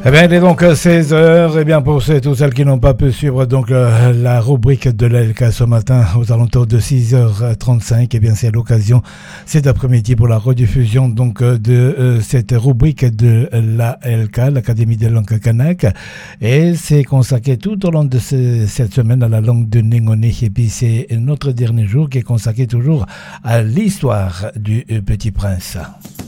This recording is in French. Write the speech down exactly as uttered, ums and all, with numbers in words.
Eh bien, il est donc seize heures. Eh bien, pour ceux et tous celles qui n'ont pas pu suivre donc euh, la rubrique de l'A L K ce matin aux alentours de six heures trente-cinq, eh bien, c'est l'occasion cet après-midi pour la rediffusion donc de euh, cette rubrique de l'A L K, l'Académie des langues kanak. Et c'est consacré tout au long de ce, cette semaine à la langue de Nengone. Et puis, c'est notre dernier jour qui est consacré toujours à l'histoire du Petit Prince.